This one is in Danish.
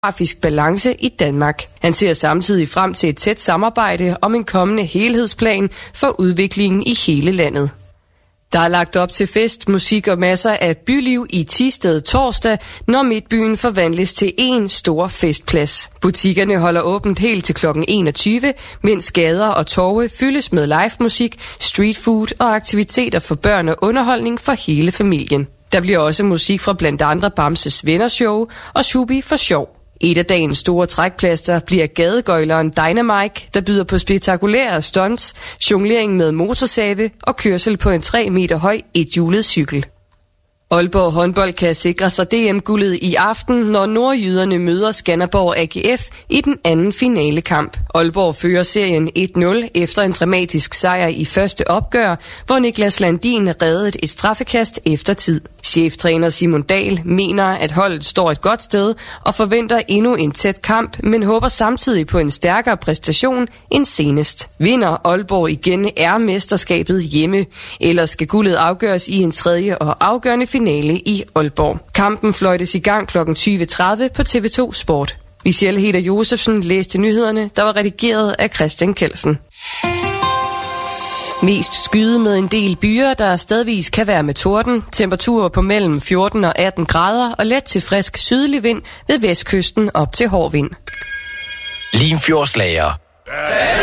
geografisk balance i Danmark. Han ser samtidig frem til et tæt samarbejde om en kommende helhedsplan for udviklingen i hele landet. Der er lagt op til fest, musik og masser af byliv i Thisted torsdag, når Midtbyen forvandles til en stor festplads. Butikkerne holder åbent helt til kl. 21, mens gader og torve fyldes med live musik, street food og aktiviteter for børn og underholdning for hele familien. Der bliver også musik fra blandt andre Bamses Vennershow og Shubi for sjov. Et af dagens store trækplaster bliver gadegøjleren Dynamike, der byder på spektakulære stunts, jonglering med motorsave og kørsel på en 3 meter høj ethjulet cykel. Aalborg håndbold kan sikre sig DM-guldet i aften, når nordjyderne møder Skanderborg AGF i den anden finalekamp. Aalborg fører serien 1-0 efter en dramatisk sejr i første opgør, hvor Niklas Landin reddede et straffekast efter tid. Cheftræner Simon Dahl mener, at holdet står et godt sted og forventer endnu en tæt kamp, men håber samtidig på en stærkere præstation end senest. Vinder Aalborg igen er mesterskabet hjemme, ellers skal guldet afgøres i en tredje og afgørende finale i Aalborg. Kampen fløjtes i gang kl. 20.30 på TV2 Sport. Michelle Heder Josefsen læste nyhederne, der var redigeret af Christian Kelsen. Mest skyde med en del byer, der stadigvis kan være med torden. Temperaturer på mellem 14 og 18 grader og let til frisk sydlig vind ved vestkysten op til hård vind. Limfjordslager.